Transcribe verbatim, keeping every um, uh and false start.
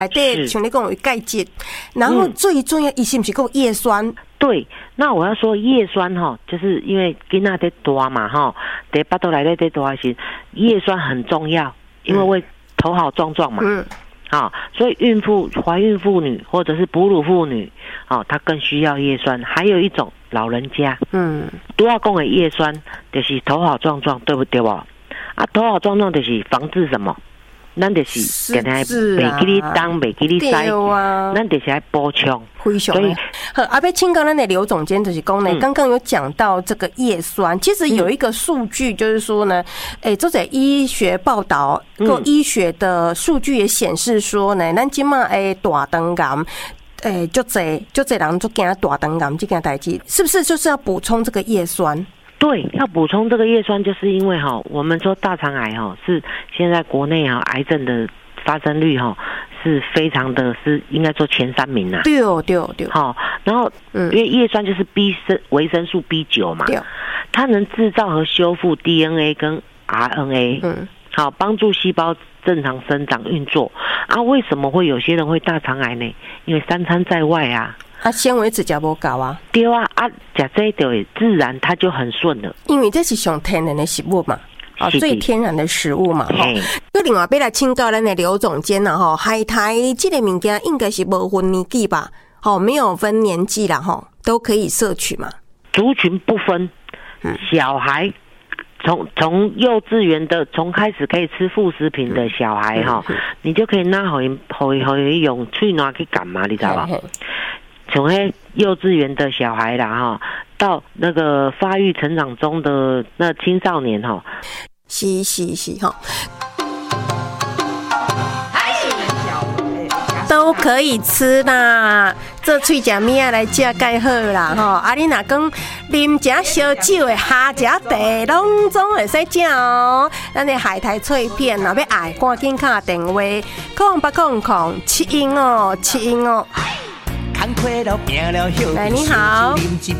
内底像你讲有钙质，然后最重要，伊是不是够叶酸？ 对，那我要说叶酸哈，就是因为囡仔在大嘛哈，在巴肚内底在大时，叶酸很重要，因为会头好壮壮嘛。嗯。好、哦，所以孕妇、怀孕妇女或者是哺乳妇女，哦，她更需要叶酸。还有一种老人家，嗯，都要讲的叶酸，就是头好壮壮，对不对吧？啊，头好壮壮就是防治什么？咱就是给他袂记你当，袂记你塞，咱就是要补充。 非常的好，阿要请教咱的刘总监就是讲呢，刚刚有讲到这个叶酸，其实有一个数据就是说呢，诶、欸，这在医学报道、跟医学的数据也显示说呢，咱今嘛诶大肠癌。诶，就这就这人就惊大肠癌这件代志，是不是就是要补充这个叶酸？ 对，要补充这个叶酸，就是因为哈，我们说大肠癌哈是现在国内哈癌症的发生率哈是非常的，是应该说前三名呐。 对哦，对哦，对。 好，然后嗯，因为叶酸就是 B 生维生素 B 九嘛，它能制造和修复 D N A 跟 R N A， 嗯，好，帮助细胞正常生长运作啊。为什么会有些人会大肠癌呢？因为三餐在外啊。 啊，纤维质食无够啊， 对啊，啊，食这就会自然它就很顺了， 因为这是上天然的食物嘛，啊，最天然的食物嘛，哈。那另外要来请教咱的刘总监啦，哈，海苔这个物件应该是无分年纪吧，好，没有分年纪啦，哈，都可以摄取嘛， 族群不分，小孩。从从幼稚园的从开始可以吃副食品的小孩哈，你就可以拿好好好用嘴拿去干嘛，你知道吧？从那幼稚园的小孩啦哈，到那个发育成长中的那青少年哈， 是是是哈。都可以吃啦，做喙食物仔来食介好啦吼。啊，你若讲啉食烧酒的虾食茶，拢总会使食哦。咱的海苔脆片，若要爱，赶紧打电话，空八空空七音哦，七音哦。来，你好。